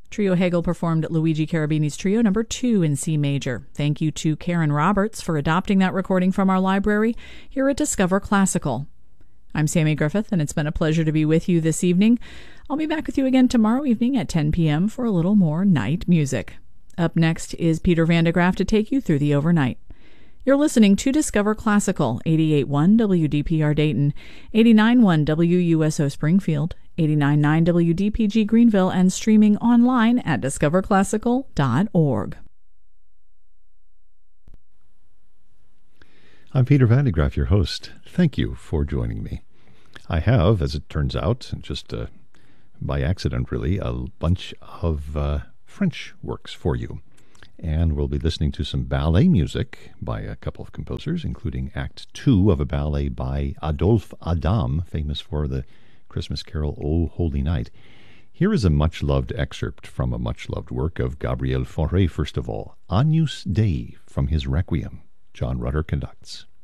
Trio Hegel performed Luigi Cherubini's Trio No. 2 in C major. Thank you to Karen Roberts for adopting that recording from our library here at Discover Classical. I'm Sammy Griffith, and it's been a pleasure to be with you this evening. I'll be back with you again tomorrow evening at 10 p.m. for a little more night music. Up next is Peter Van de Graaff to take you through the overnight. You're listening to Discover Classical, 88.1 WDPR Dayton, 89.1 WUSO Springfield, 89.9 WDPG Greenville, and streaming online at discoverclassical.org. I'm Peter Van de Graaff, your host. Thank you for joining me. I have, as it turns out, just by accident really, a bunch of French works for you. And we'll be listening to some ballet music by a couple of composers, including Act 2 of a ballet by Adolphe Adam, famous for the Christmas carol O Holy Night. Here is a much-loved excerpt from a much-loved work of Gabriel Fauré, first of all, Agnus Dei, from his Requiem. John Rutter conducts.